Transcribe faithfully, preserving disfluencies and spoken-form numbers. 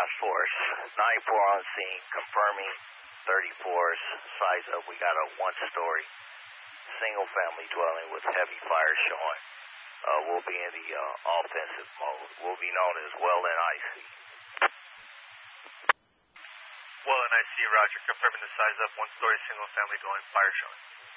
task force. nine four on scene, confirming thirty-four's size up. We got a one-story single-family dwelling with heavy fire showing. Uh, we'll be in the uh, offensive mode. We'll be known as well in I C. Well in I C, Roger. Confirming the size up, one-story single-family dwelling, fire showing.